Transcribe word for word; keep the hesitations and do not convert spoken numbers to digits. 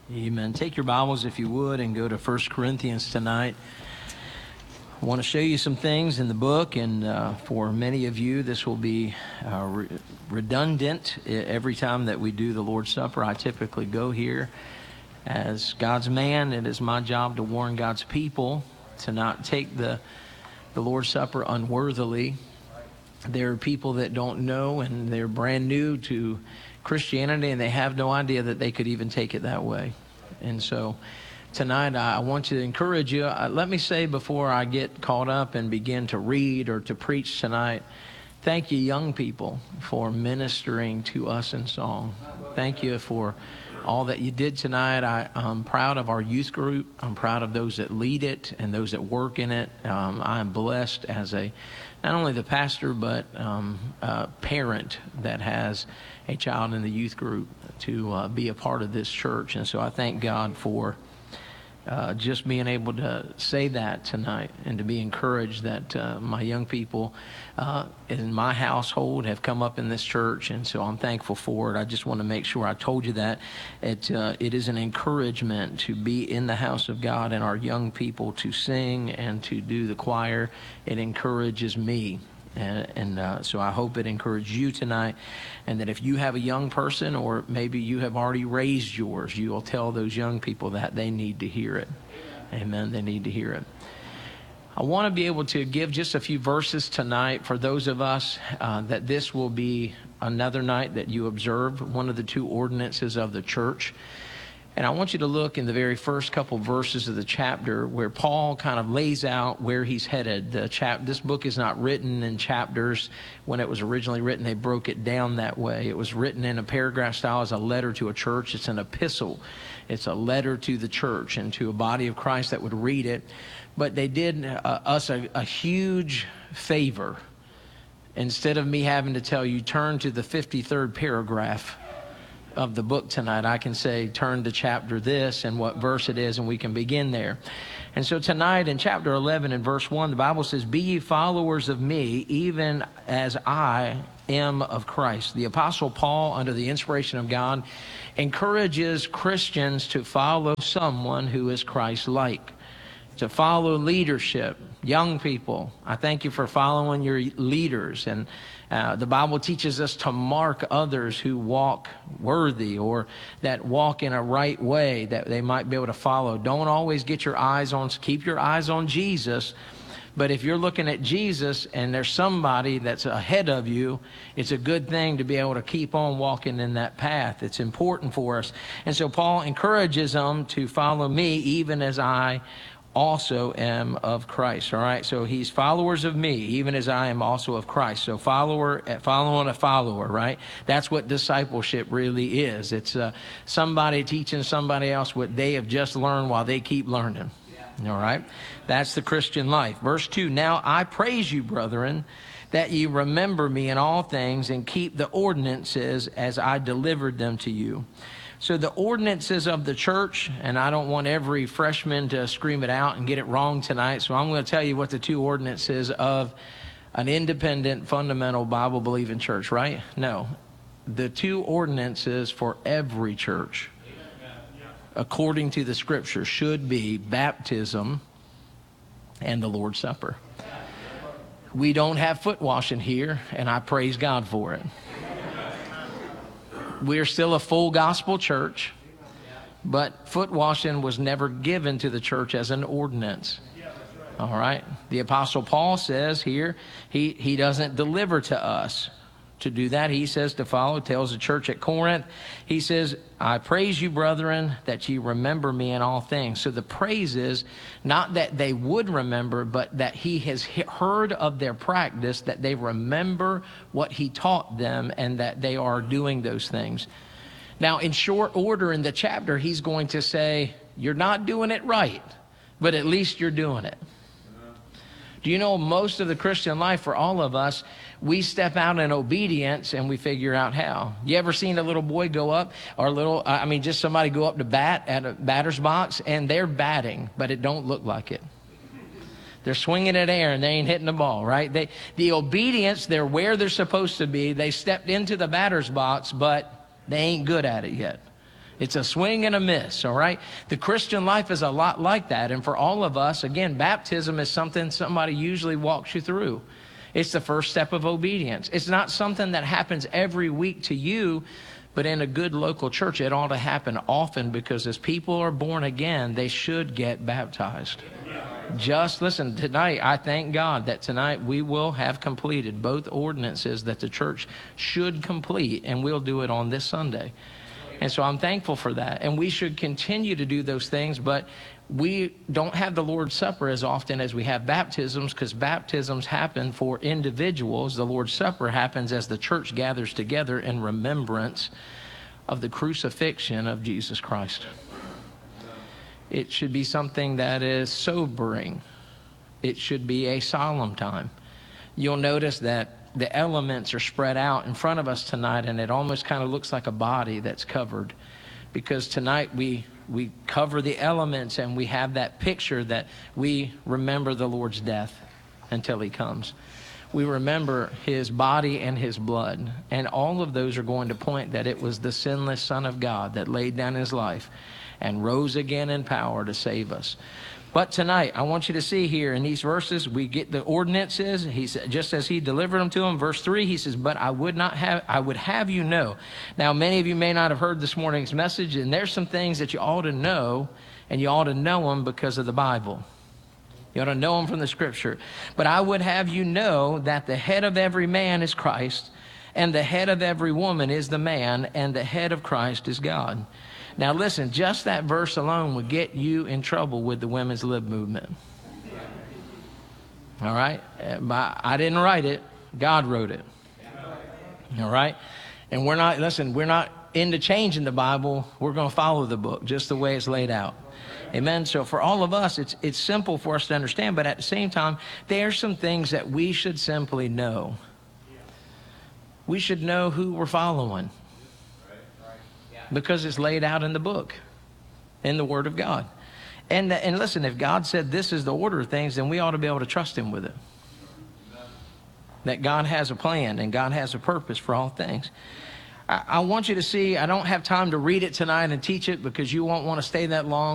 Amen. Take your Bibles, if you would, and go to First Corinthians tonight. I want to show you some things in the book, and uh, for many of you, this will be uh, re- redundant. Every time that we do the Lord's Supper, I typically go here. As God's man, it is my job to warn God's people to not take the, the Lord's Supper unworthily. There are people that don't know, and they're brand new to Christianity, and they have no idea that they could even take it that way. And so tonight I want to encourage you. Uh, let me say before I get caught up and begin to read or to preach tonight, thank you, young people, for ministering to us in song. Thank you for all that you did tonight. I, I'm proud of our youth group. I'm proud of those that lead it and those that work in it. Um, I'm blessed as a not only the pastor, but um, a parent that has a child in the youth group to uh, be a part of this church. And so I thank God for uh, just being able to say that tonight and to be encouraged that uh, my young people uh, in my household have come up in this church. And so I'm thankful for it. I just want to make sure I told you that. It, uh, it is an encouragement to be in the house of God and our young people to sing and to do the choir. It encourages me. And, and uh, so I hope it encouraged you tonight, and that if you have a young person, or maybe you have already raised yours, you will tell those young people that they need to hear it. Amen. They need to hear it. I want to be able to give just a few verses tonight for those of us uh, that this will be another night that you observe one of the two ordinances of the church. And I want you to look in the very first couple verses of the chapter where Paul kind of lays out where he's headed. The chap- this book is not written in chapters. When it was originally written, they broke it down that way. It was written in a paragraph style as a letter to a church. It's an epistle. It's a letter to the church and to a body of Christ that would read it. But they did uh, us a, a huge favor. Instead of me having to tell you, turn to the fifty-third paragraph of the book tonight, I can say turn to chapter this and what verse it is, and we can begin there. And so tonight in chapter eleven and verse one, the Bible says, "Be ye followers of me, even as I am of Christ." The Apostle Paul, under the inspiration of God, encourages Christians to follow someone who is Christ-like, to follow leadership. Young people, I thank you for following your leaders. And uh, the Bible teaches us to mark others who walk worthy, or that walk in a right way that they might be able to follow. Don't always get your eyes on, keep your eyes on Jesus. But if you're looking at Jesus and there's somebody that's ahead of you, it's a good thing to be able to keep on walking in that path. It's important for us. And so Paul encourages them to follow me, even as I also am of Christ. All right, so he's followers of me, even as I am also of Christ. So follower, following a follower, right? That's what discipleship really is. It's uh, somebody teaching somebody else what they have just learned while they keep learning. Yeah. All right, that's the Christian life. Verse two, "Now I praise you, brethren, that ye remember me in all things, and keep the ordinances as I delivered them to you." So the ordinances of the church, and I don't want every freshman to scream it out and get it wrong tonight, so I'm going to tell you what the two ordinances of an independent, fundamental, Bible-believing church, right? No. The two ordinances for every church, according to the Scripture, should be baptism and the Lord's Supper. We don't have foot washing here, and I praise God for it. We're still a full gospel church, but foot washing was never given to the church as an ordinance. All right. The Apostle Paul says here, he, he doesn't deliver to us to do that. He says to follow, tells the church at Corinth, he says, "I praise you, brethren, that ye remember me in all things." So the praise is not that they would remember, but that he has heard of their practice, that they remember what he taught them, and that they are doing those things. Now, in short order in the chapter, he's going to say, you're not doing it right, but at least you're doing it. Do you know most of the Christian life for all of us, we step out in obedience and we figure out how. You ever seen a little boy go up, or a little, I mean, just somebody go up to bat at a batter's box, and they're batting, but it don't look like it. They're swinging at air and they ain't hitting the ball, right? They, the obedience, they're where they're supposed to be. They stepped into the batter's box, but they ain't good at it yet. It's a swing and a miss, all right? The Christian life is a lot like that. And for all of us, again, baptism is something somebody usually walks you through. It's the first step of obedience. It's not something that happens every week to you, but in a good local church, it ought to happen often, because as people are born again, they should get baptized. Just listen, tonight, I thank God that tonight we will have completed both ordinances that the church should complete, and we'll do it on this Sunday. And so I'm thankful for that. And we should continue to do those things, but we don't have the Lord's Supper as often as we have baptisms, because baptisms happen for individuals. The Lord's Supper happens as the church gathers together in remembrance of the crucifixion of Jesus Christ. It should be something that is sobering. It should be a solemn time. You'll notice that the elements are spread out in front of us tonight, and it almost kind of looks like a body that's covered, because tonight we we cover the elements, and we have that picture that we remember the Lord's death until he comes. We remember his body and his blood, and all of those are going to point that it was the sinless Son of God that laid down his life and rose again in power to save us. But tonight, I want you to see here in these verses, we get the ordinances. He said, just as he delivered them to him. Verse three, he says, but I would not have, I would have you know. Now, many of you may not have heard this morning's message, and there's some things that you ought to know, and you ought to know them because of the Bible. You ought to know them from the Scripture. But I would have you know that the head of every man is Christ, and the head of every woman is the man, and the head of Christ is God. Now listen, just that verse alone would get you in trouble with the women's lib movement. All right? I didn't write it. God wrote it. All right? And we're not, listen, we're not into changing the Bible. We're going to follow the book just the way it's laid out. Amen? So for all of us, it's, it's simple for us to understand, but at the same time, there are some things that we should simply know. We should know who we're following, because it's laid out in the book, in the Word of God. And, and listen, if God said this is the order of things, then we ought to be able to trust him with it. That God has a plan and God has a purpose for all things. I, I want you to see, I don't have time to read it tonight and teach it, because you won't want to stay that long.